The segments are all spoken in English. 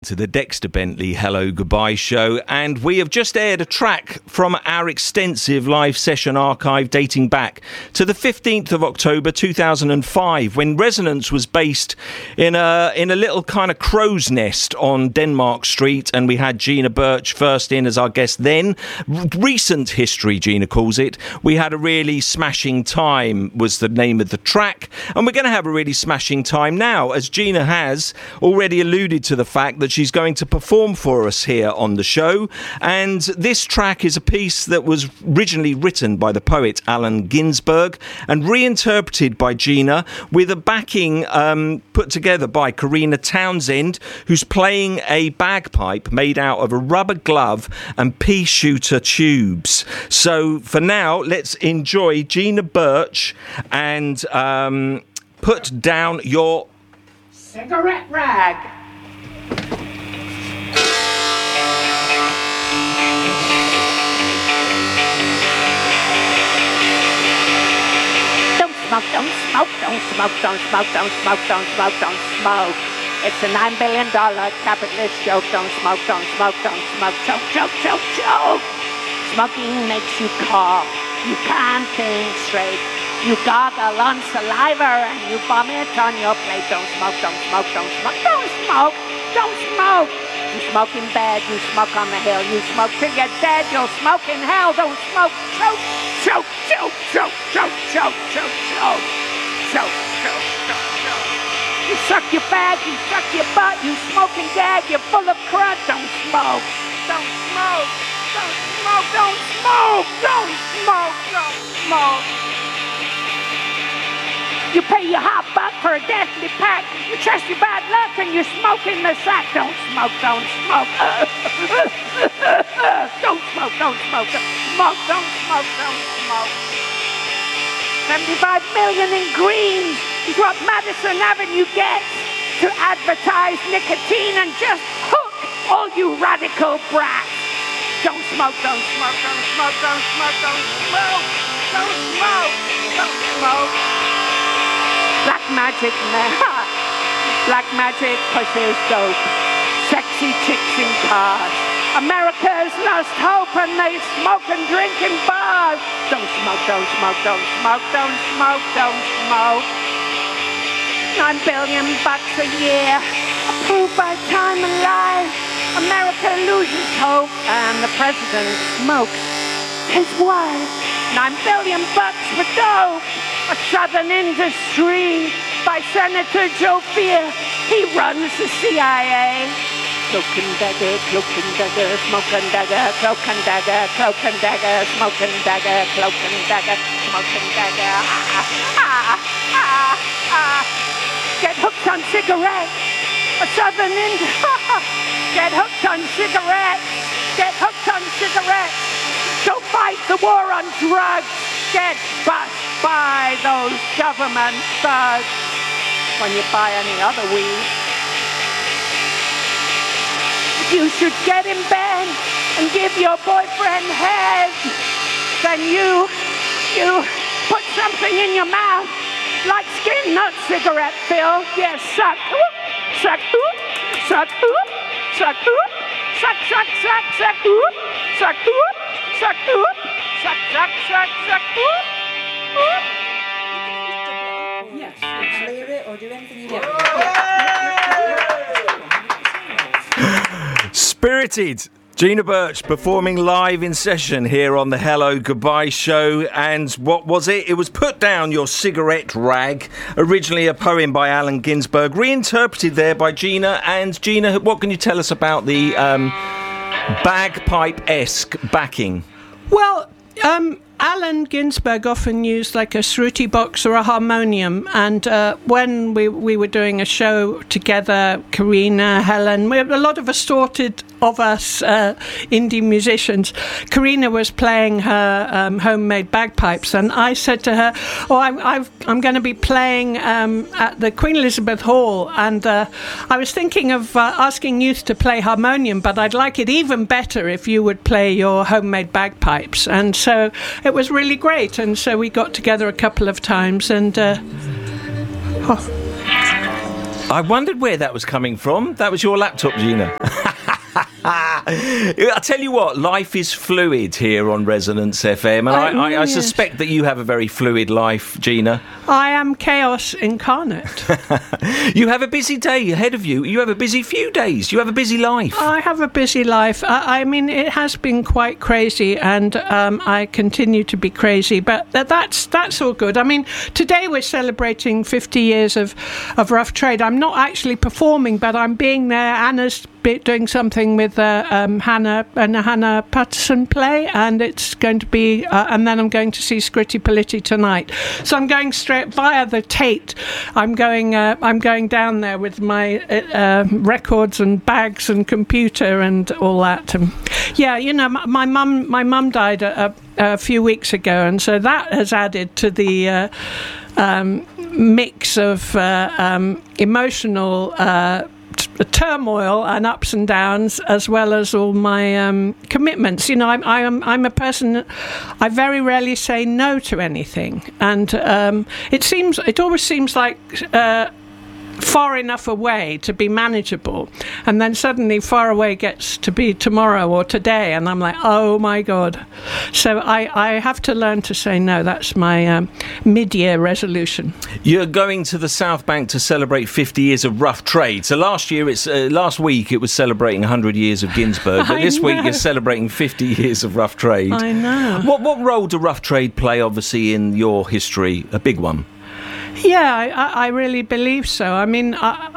To the Dexter Bentley Hello Goodbye show, and we have just aired a track from our extensive live session archive dating back to the 15th of October 2005, when Resonance was based in a little kind of crow's nest on Denmark Street, and we had Gina Birch first in as our guest then. Recent history, Gina calls it. We had a really smashing time was the name of the track, and we're going to have a really smashing time now, as Gina has already alluded to the fact that she's going to perform for us here on the show. And this track is a piece that was originally written by the poet Allen Ginsberg and reinterpreted by Gina with a backing put together by Karina Townsend, who's playing a bagpipe made out of a rubber glove and pea shooter tubes. So for now, let's enjoy Gina Birch and Put Down Your Cigarette Rag. Smoke, don't smoke, don't smoke, don't smoke, don't smoke, don't smoke, don't smoke. It's a $9 billion capitalist joke. Don't smoke, don't smoke, don't smoke. Choke, choke, choke, choke. Smoking makes you cough. You can't think straight. You gargle on saliva and you vomit on your plate. Don't smoke, don't smoke, don't smoke, don't smoke, don't smoke. You smoke in bed, you smoke on the hill. You smoke till you're dead, you'll smoke in hell. Don't smoke, choke, choke, choke, choke, choke, choke, choke, choke, choke, choke, choke, choke. You suck your bag, you suck your butt, you smoke and gag, you're full of crud. Don't smoke, don't smoke, don't smoke, don't smoke, don't smoke, don't smoke. You pay your hot buck for a deathly pack. You trust your bad luck and you smoke in the sack. Don't smoke, don't smoke. Don't smoke, don't smoke. Smoke, don't smoke, don't smoke. 75 million in green is what Madison Avenue gets to advertise nicotine and just hook all you radical brats. Don't smoke, don't smoke, don't smoke, don't smoke, don't smoke. Don't smoke, don't smoke. Black magic, black magic pushes dope. Sexy chicks in cars. America's lost hope and they smoke and drink in bars. Don't smoke, don't smoke, don't smoke, don't smoke, don't smoke. $9 billion a year, approved by Time and Life. America loses hope and the president smokes his wife. $9 billion for dope. A southern industry by Senator Joe Fear. He runs the CIA. Cloak and dagger, smoke and dagger, cloak and dagger, cloak and dagger, smoke and dagger, cloak and dagger, smoke and dagger. Get hooked on cigarettes. A southern Get hooked on cigarettes. Get hooked on cigarettes. Don't fight the war on drugs. Get bust by those government thugs when you buy any other weed. You should get in bed and give your boyfriend head. Then you put something in your mouth like skin, not cigarette fill. Yes, suck, suck, suck, suck, suck, suck, suck, suck, suck, suck, suck, suck, suck, suck. Yes, clear it or do anything you want. Spirited Gina Birch performing live in session here on the Hello Goodbye show. And what was it? It was Put Down Your Cigarette Rag, originally a poem by Allen Ginsberg, reinterpreted there by Gina. And Gina, what can you tell us about the bagpipe-esque backing? Well, Allen Ginsberg often used like a shruti box or a harmonium, and when we were doing a show together, Karina, Helen, we had a lot of assorted of us indie musicians. Karina was playing her homemade bagpipes, and I said to her, I'm going to be playing at the Queen Elizabeth Hall, and I was thinking of asking you to play harmonium, but I'd like it even better if you would play your homemade bagpipes. And so it was really great, and so we got together a couple of times, and I wondered where that was coming from. That was your laptop, Gina. I tell you what, life is fluid here on Resonance FM, and I suspect that you have a very fluid life, Gina. I am chaos incarnate. You have a busy day ahead of you. You have a busy few days. You have a busy life. I have a busy life. I mean, it has been quite crazy, and I continue to be crazy, but that's all good. I mean, today we're celebrating 50 years of Rough Trade. I'm not actually performing, but I'm being there. Anna's doing something with Hannah and a Hannah Patterson play, and it's going to be and then I'm going to see Scritti Politti tonight, so I'm going straight via the Tate. I'm going down there with my records and bags and computer and all that. Yeah, you know, my mum died a few weeks ago, and so that has added to the mix of emotional turmoil and ups and downs, as well as all my commitments. You know, I'm a person. I very rarely say no to anything, and it always seems like far enough away to be manageable, and then suddenly far away gets to be tomorrow or today, and I'm like, oh my God. So I have to learn to say no. That's my mid-year resolution. You're going to the South Bank to celebrate 50 years of Rough Trade. So last week it was celebrating 100 years of Ginsberg, but this week you're celebrating 50 years of Rough Trade. I know. What role do Rough Trade play, obviously, in your history? A big one. Yeah, I really believe so. I mean,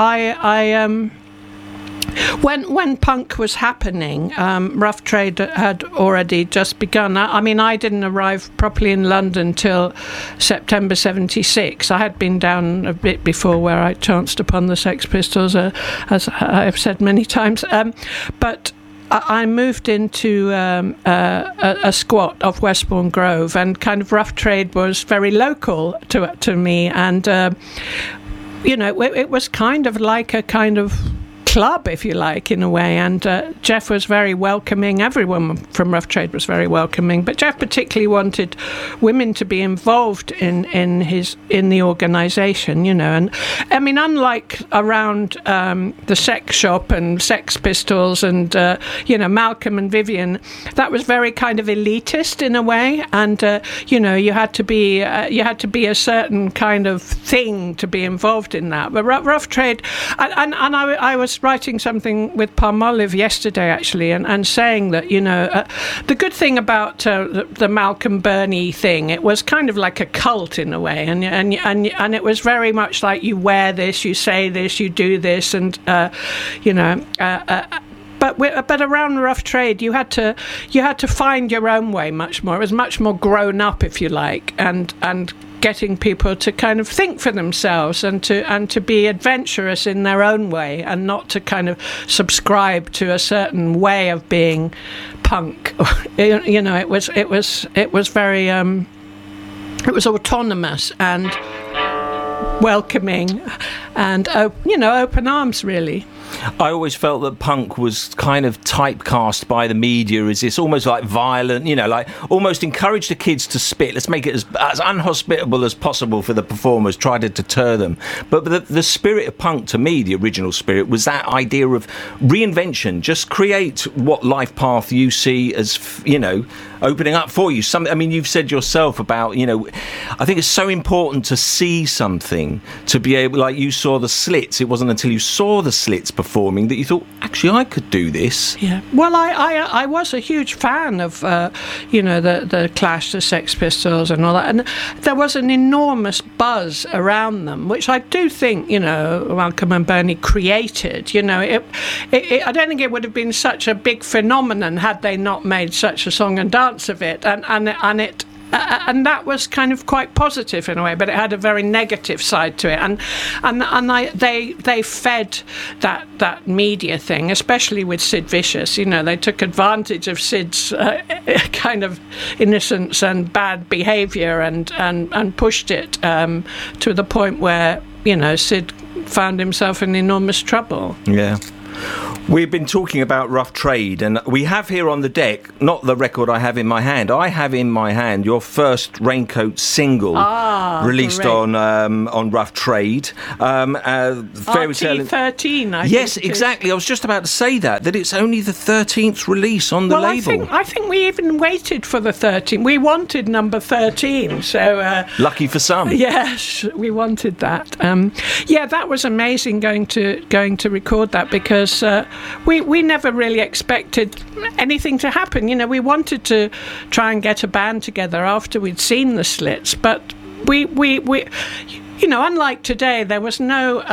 when punk was happening, Rough Trade had already just begun. I mean, I didn't arrive properly in London till September 76. I had been down a bit before, where I chanced upon the Sex Pistols, as I've said many times. But I moved into a squat off Westbourne Grove, and kind of Rough Trade was very local to me, and you know, it was kind of like a kind of club, if you like, in a way, and Jeff was very welcoming. Everyone from Rough Trade was very welcoming, but Jeff particularly wanted women to be involved in the organisation, you know. And I mean, unlike around the Sex Shop and Sex Pistols and you know, Malcolm and Vivian, that was very kind of elitist in a way, and you know, you had to be a certain kind of thing to be involved in that. But Rough Trade, and I was writing something with Palmolive yesterday, actually, and saying that, you know, the good thing about the Malcolm Burney thing, it was kind of like a cult in a way, and it was very much like, you wear this, you say this, you do this, and you know. But around Rough Trade, you had to find your own way much more. It was much more grown up, if you like, and getting people to kind of think for themselves and to be adventurous in their own way, and not to kind of subscribe to a certain way of being punk. You know, it was very it was autonomous and welcoming, and you know, open arms, really. I always felt that punk was kind of typecast by the media as this almost like violent, you know, like almost encourage the kids to spit. Let's make it as unhospitable as possible for the performers, try to deter them. But the spirit of punk, to me, the original spirit, was that idea of reinvention. Just create what life path you see as, you know, opening up for you. I mean, you've said yourself about, you know, I think it's so important to see something, to be able, like you saw the Slits. It wasn't until you saw the Slits performing that you thought, actually, I could do this. Yeah. Well, I was a huge fan of, you know, the Clash, the Sex Pistols and all that. And there was an enormous buzz around them, which I do think, you know, Malcolm and Bernie created. You know, I don't think it would have been such a big phenomenon had they not made such a song and dance of it, and that was kind of quite positive in a way, but it had a very negative side to it, and they fed that media thing, especially with Sid Vicious. You know, they took advantage of Sid's kind of innocence and bad behaviour and pushed it to the point where, you know, Sid found himself in enormous trouble. Yeah. We've been talking about Rough Trade, and we have here on the deck, not the record I have in my hand, I have in my hand your first Raincoat single released on Rough Trade. RT13, I Yes, think exactly. I was just about to say that it's only the 13th release on the label. I think we even waited for the 13th. We wanted number 13, so... Lucky for some. Yes, we wanted that. That was amazing going to record that, because we never really expected anything to happen. You know, we wanted to try and get a band together after we'd seen the Slits, but we you know, unlike today, there was no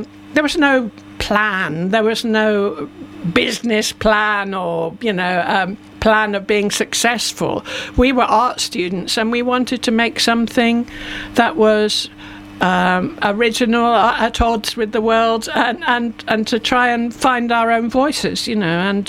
plan, there was no business plan or plan of being successful. We were art students, and we wanted to make something that was original, at odds with the world, and to try and find our own voices, you know. And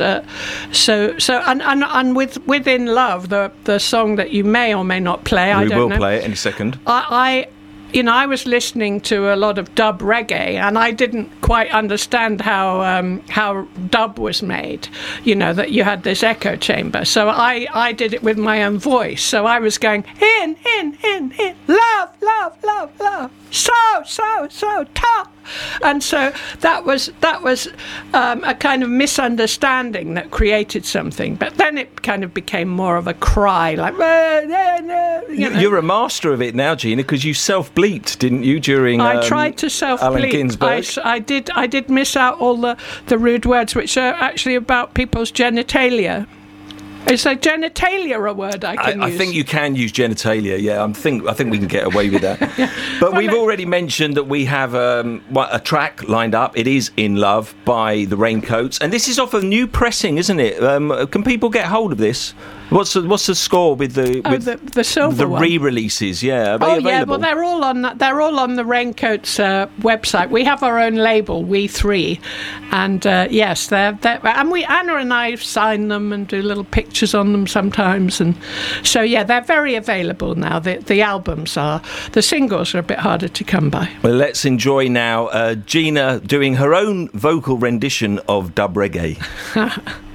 and with In Love, the song that you may or may not play, I don't know. We will play it any second. I was listening to a lot of dub reggae, and I didn't quite understand how dub was made. You know, that you had this echo chamber. So I did it with my own voice. So I was going in, love, love, love, love, so tough. And so that was a kind of misunderstanding that created something. But then it kind of became more of a cry, like... You're a master of it now, Gina, because you self-bleeped, didn't you, during I tried to self-bleep. Allen Ginsberg? I did miss out all the rude words, which are actually about people's genitalia. Is a genitalia a word I can use? I think you can use genitalia, yeah. I think we can get away with that. But we've already mentioned that we have a track lined up. It is In Love by the Raincoats. And this is off a new pressing, isn't it? Can people get hold of this? What's the score with the silver one? Re-releases? Yeah, are they available? Yeah. Well, they're all on the Raincoats website. We have our own label, We Three, and yes, they're and Anna and I sign them and do little pictures on them sometimes, and so yeah, they're very available now. The albums are. The singles are a bit harder to come by. Well, let's enjoy now Gina doing her own vocal rendition of dub reggae.